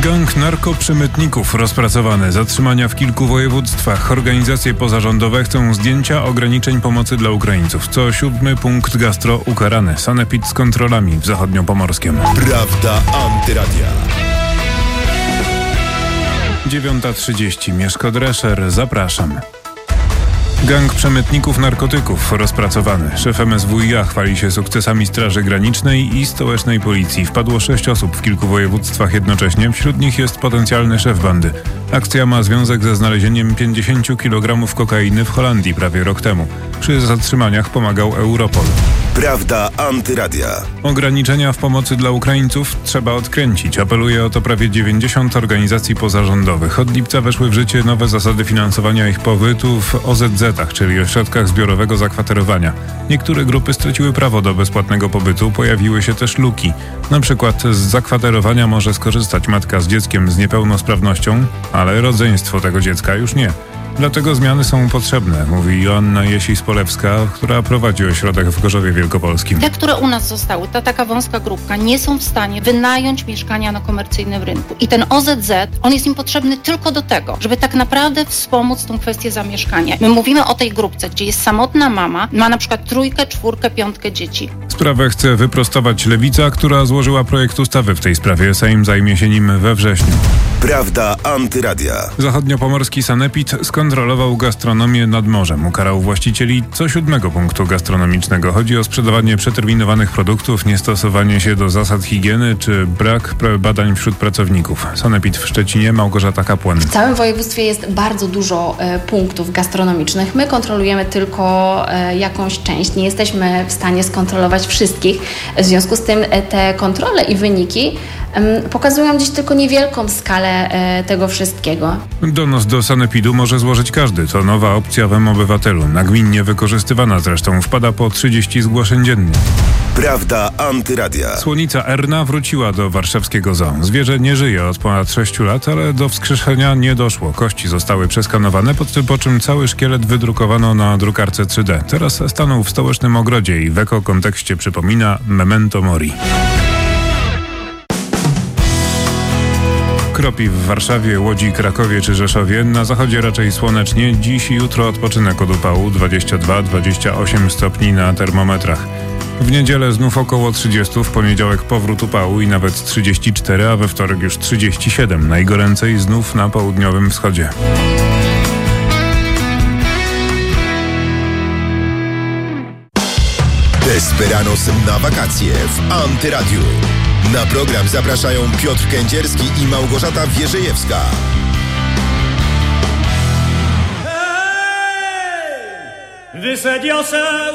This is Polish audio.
Gang narkoprzemytników rozpracowany. Zatrzymania w kilku województwach. Organizacje pozarządowe chcą zdjęcia ograniczeń pomocy dla Ukraińców. Co 7. punkt gastro ukarany. Sanepid z kontrolami w Zachodniopomorskiem. Prawda Antyradia. 9:30. Mieszko Drescher. Zapraszam. Gang przemytników narkotyków rozpracowany. Szef MSWiA chwali się sukcesami Straży Granicznej i stołecznej policji. Wpadło 6 osób w kilku województwach jednocześnie. Wśród nich jest potencjalny szef bandy. Akcja ma związek ze znalezieniem 50 kg kokainy w Holandii prawie rok temu. Przy zatrzymaniach pomagał Europol. Prawda Antyradia. Ograniczenia w pomocy dla Ukraińców trzeba odkręcić. Apeluje o to prawie 90 organizacji pozarządowych. Od lipca weszły w życie nowe zasady finansowania ich pobytu w OZZ-ach, czyli ośrodkach zbiorowego zakwaterowania. Niektóre grupy straciły prawo do bezpłatnego pobytu, pojawiły się też luki. Na przykład z zakwaterowania może skorzystać matka z dzieckiem z niepełnosprawnością, ale rodzeństwo tego dziecka już nie. Dlatego zmiany są potrzebne, mówi Joanna Jesis-Polewska, która prowadzi ośrodek w Gorzowie Wielkopolskim. Te, które u nas zostały, ta taka wąska grupka, nie są w stanie wynająć mieszkania na komercyjnym rynku. I ten OZZ, on jest im potrzebny tylko do tego, żeby tak naprawdę wspomóc tą kwestię zamieszkania. My mówimy o tej grupce, gdzie jest samotna mama, ma na przykład 3, 4, 5 dzieci. Sprawę chce wyprostować Lewica, która złożyła projekt ustawy w tej sprawie. Sejm zajmie się nim we wrześniu. Prawda Antyradia. Zachodniopomorski Sanepid skontrolował gastronomię nad morzem. Ukarał właścicieli co 7. punktu gastronomicznego. Chodzi o sprzedawanie przeterminowanych produktów, niestosowanie się do zasad higieny czy brak badań wśród pracowników. Sanepid w Szczecinie, Małgorzata Kapłan. W całym województwie jest bardzo dużo punktów gastronomicznych. My kontrolujemy tylko jakąś część. Nie jesteśmy w stanie skontrolować wszystkich. W związku z tym te kontrole i wyniki pokazują dziś tylko niewielką skalę tego wszystkiego. Donos do Sanepidu może złożyć każdy. To nowa opcja w mObywatelu. Nagminnie wykorzystywana zresztą. Wpada po 30 zgłoszeń dziennie. Prawda Antyradia. Słonica Erna wróciła do warszawskiego zoo. Zwierzę nie żyje od ponad 6 lat, ale do wskrzeszenia nie doszło. Kości zostały przeskanowane, po czym cały szkielet wydrukowano na drukarce 3D. Teraz stanął w stołecznym ogrodzie i w eko-kontekście przypomina Memento Mori. Kropi w Warszawie, Łodzi, Krakowie czy Rzeszowie. Na zachodzie raczej słonecznie. Dziś i jutro odpoczynek od upału. 22-28 stopni na termometrach. W niedzielę znów około 30, w poniedziałek powrót upału i nawet 34, a we wtorek już 37. Najgoręcej znów na południowym wschodzie. Desperanos na wakacje w Antyradiu. Na program zapraszają Piotr Kędzierski i Małgorzata Wierzejewska. Wysadził